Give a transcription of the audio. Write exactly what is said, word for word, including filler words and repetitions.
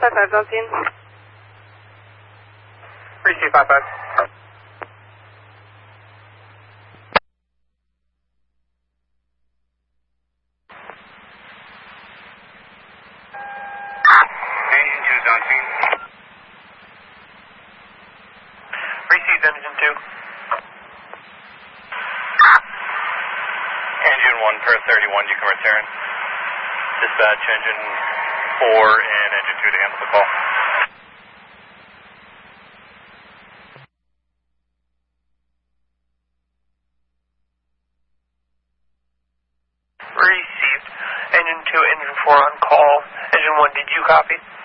five five, on scene. Receive five five. Engine two's on scene. Receive engine two. Engine one per thirty-one, you can return. Dispatch engine four and engine two to handle the call. Received. Engine two, engine four on call. Engine one, did you copy?